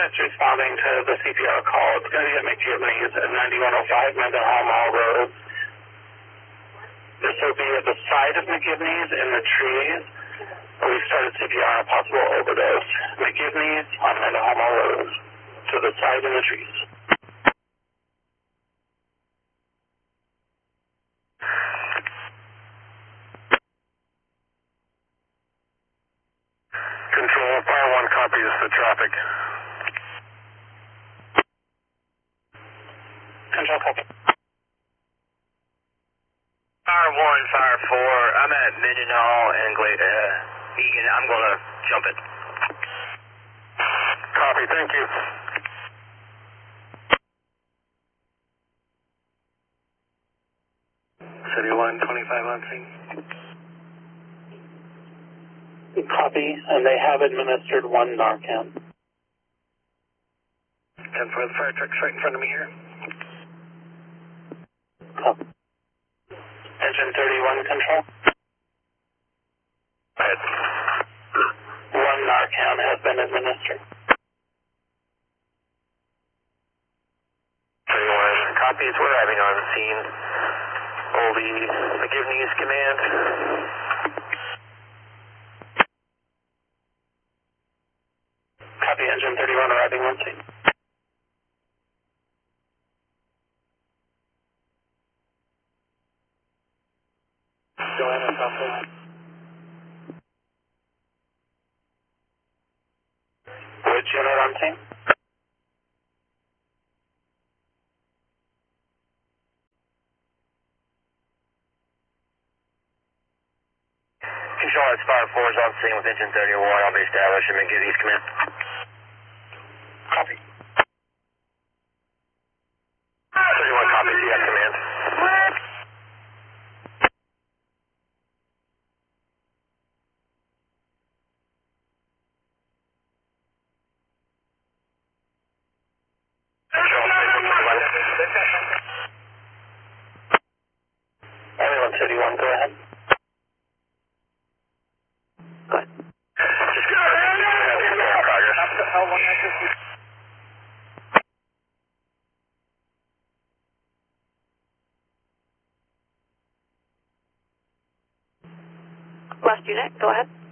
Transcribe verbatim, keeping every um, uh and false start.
units responding to the C P R call. It's going to be at McGivney's at ninety-one oh five Mendenhall Mall Road. This will be at the side of McGivney's in the trees. We started C P R on a possible overdose. McGivney's on Mendenhall Mall Road. To the side in the trees. Control, Fire one copies the traffic. Control copy. Fire one, Fire four, I'm at Mendenhall and Gla- uh, Egan. I'm going to jump it. Copy, thank you. City one twenty-five on scene. Copy, and they have administered one Narcan. ten four, the fire truck's right in front of me here. Copy. Engine thirty-one control. Ahead. One Narcan has been administered. thirty-one, copies. We're arriving on scene. Oldie, McGivney's command. Copy, engine thirty-one arriving on scene. Joanna, copy. Which unit on scene? Control, it's Fire four is on scene with engine thirty-one. I'll be established and McGivney's command. Copy. thirty-one copies, you have command. Everyone thirty-one, go ahead. Go ahead. Just go ahead. Progress. Last unit, go ahead.